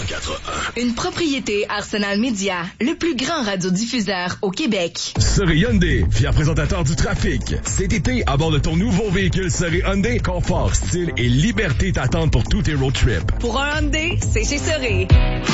104.1. Une propriété Arsenal Média, le plus grand radiodiffuseur au Québec. Surrey Hyundai, fier présentateur du trafic. Cet été, à bord de ton nouveau véhicule Surrey Hyundai, confort, style et liberté t'attendent pour tous tes road trips. Pour un Hyundai, c'est chez Surrey.